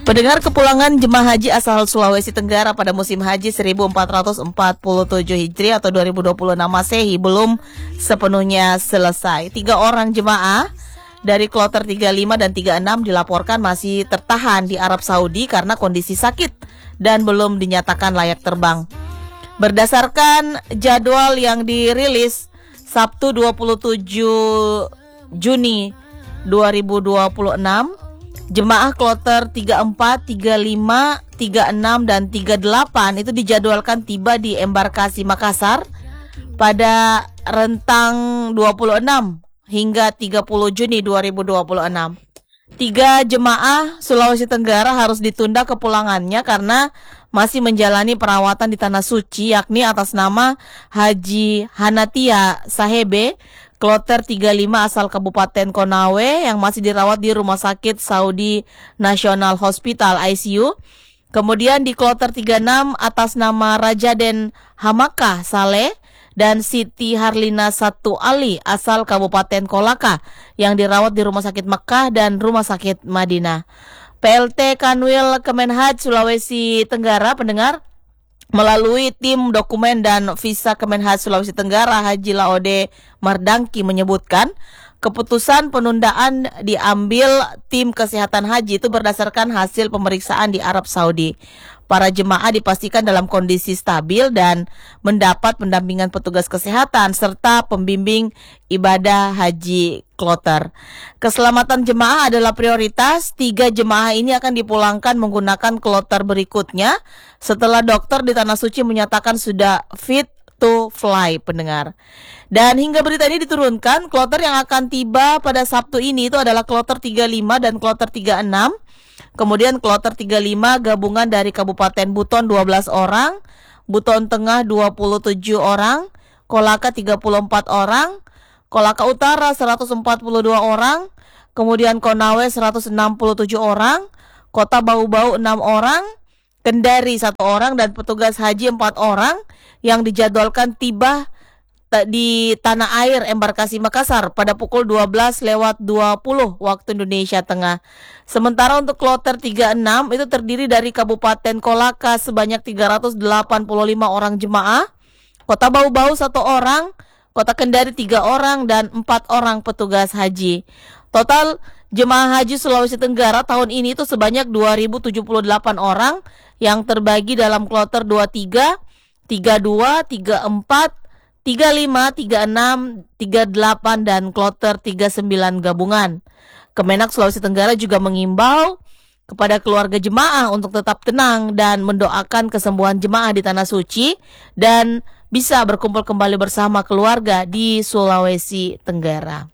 Pendengar, kepulangan jemaah haji asal Sulawesi Tenggara pada musim haji 1447 Hijriah atau 2026 Masehi belum sepenuhnya selesai. 3 orang jemaah dari kloter 35 dan 36 dilaporkan masih tertahan di Arab Saudi karena kondisi sakit dan belum dinyatakan layak terbang. Berdasarkan jadwal yang dirilis Sabtu 27 Juni 2026, jemaah kloter 34, 35, 36, dan 38 itu dijadwalkan tiba di embarkasi Makassar pada rentang 26 hingga 30 Juni 2026. 3 jemaah Sulawesi Tenggara harus ditunda kepulangannya karena masih menjalani perawatan di Tanah Suci, yakni atas nama Haji Hanatia Sahebe, kloter 35 asal Kabupaten Konawe yang masih dirawat di Rumah Sakit Saudi National Hospital ICU. Kemudian di kloter 36 atas nama Rajaden Hamakah Saleh dan Siti Harlina Satu Ali asal Kabupaten Kolaka yang dirawat di Rumah Sakit Mekah dan Rumah Sakit Madinah. PLT Kanwil Kemenhaj Sulawesi Tenggara, pendengar, melalui tim dokumen dan visa Kemenhaj Sulawesi Tenggara Haji Laode Mardangki menyebutkan keputusan penundaan diambil tim kesehatan haji itu berdasarkan hasil pemeriksaan di Arab Saudi. Para jemaah dipastikan dalam kondisi stabil dan mendapat pendampingan petugas kesehatan serta pembimbing ibadah haji kloter. Keselamatan jemaah adalah prioritas. 3 jemaah ini akan dipulangkan menggunakan kloter berikutnya setelah dokter di Tanah Suci menyatakan sudah fit to fly, pendengar. Dan hingga berita ini diturunkan, kloter yang akan tiba pada Sabtu ini itu adalah kloter 35 dan kloter 36. Kemudian kloter 35 gabungan dari Kabupaten Buton 12 orang, Buton Tengah 27 orang, Kolaka 34 orang, Kolaka Utara 142 orang, kemudian Konawe 167 orang, Kota Bau-Bau 6 orang, Kendari 1 orang, dan petugas haji 4 orang yang dijadwalkan tiba di tanah air embarkasi Makassar pada pukul 12:20 waktu Indonesia Tengah. Sementara untuk kloter 36 itu terdiri dari Kabupaten Kolaka sebanyak 385 orang jemaah, Kota Bau-Bau 1 orang, Kota Kendari 3 orang, dan 4 orang petugas haji. Total jemaah haji Sulawesi Tenggara tahun ini itu sebanyak 2078 orang yang terbagi dalam kloter 23, 32, 34, 35, 36, 38, dan kloter 39 gabungan. Kemenak Sulawesi Tenggara juga mengimbau kepada keluarga jemaah untuk tetap tenang dan mendoakan kesembuhan jemaah di Tanah Suci dan bisa berkumpul kembali bersama keluarga di Sulawesi Tenggara.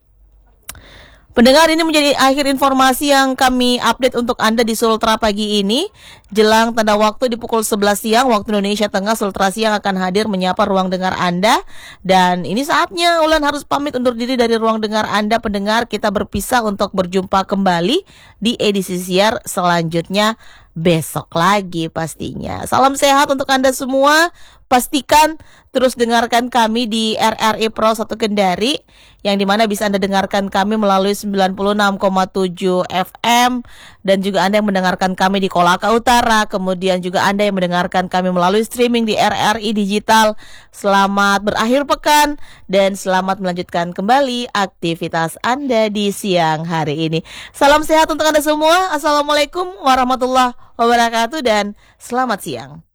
Pendengar, ini menjadi akhir informasi yang kami update untuk Anda di Sultra pagi ini. Jelang tanda waktu di pukul 11 siang waktu Indonesia Tengah, Sultra Siang akan hadir menyapa ruang dengar Anda. Dan ini saatnya Ulan harus pamit undur diri dari ruang dengar Anda, pendengar. Kita berpisah untuk berjumpa kembali di edisi siar selanjutnya besok lagi pastinya. Salam sehat untuk Anda semua. Pastikan terus dengarkan kami di RRI Pro 1 Kendari, yang dimana bisa Anda dengarkan kami melalui 96,7 FM, dan juga Anda yang mendengarkan kami di Kolaka Utara, kemudian juga Anda yang mendengarkan kami melalui streaming di RRI Digital. Selamat berakhir pekan dan selamat melanjutkan kembali aktivitas Anda di siang hari ini. Salam sehat untuk Anda semua. Assalamualaikum warahmatullahi wabarakatuh dan selamat siang.